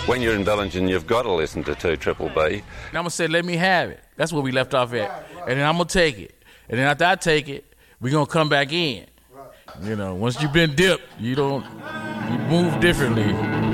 when you're in Bellingen, you've got to listen to 2 Triple B. And I'm going to say, let me have it. That's where we left off at. And then I'm going to take it. And then after I take it, we're going to come back in. You know, once you've been dipped, you move differently.